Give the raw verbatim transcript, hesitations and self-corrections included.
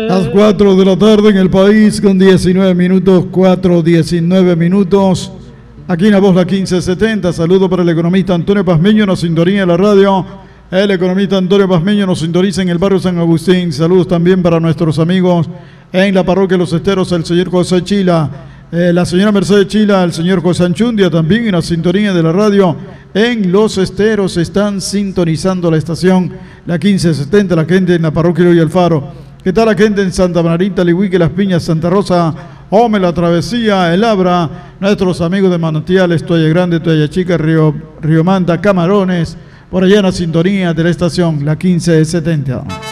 Las cuatro de la tarde en el país con diecinueve minutos, cuatro, diecinueve minutos. Aquí en la voz la quince setenta. Saludo para el economista Antonio Pazmiño, nos sintonía en la radio. El economista Antonio Pazmiño nos sintoniza en el barrio San Agustín. Saludos también para nuestros amigos en la parroquia Los Esteros, el señor José Chila, eh, la señora Mercedes Chila, el señor José Anchundia también en la sintonía de la radio. En Los Esteros están sintonizando la estación, la quince setenta, la gente en la parroquia Eloy Alfaro. ¿Qué tal la gente en Santa Margarita, Lihuique, Las Piñas, Santa Rosa, Ome, La Travesía, El Abra, nuestros amigos de Manantiales, Toalla Grande, Toalla Chica, Río, Río Manta, Camarones, por allá en la sintonía de la estación, la quince setenta.